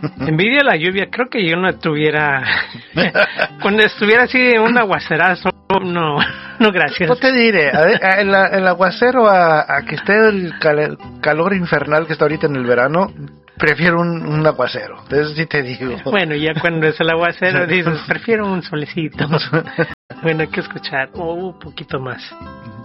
Envidio la lluvia, creo que yo no tuviera... Cuando estuviera así un aguacerazo, no gracias. Pues te diré, el aguacero a que esté el calor infernal que está ahorita en el verano, prefiero un aguacero, eso sí te digo. Bueno, ya cuando es el aguacero dices, prefiero un solecito. Bueno, hay que escuchar un poquito más.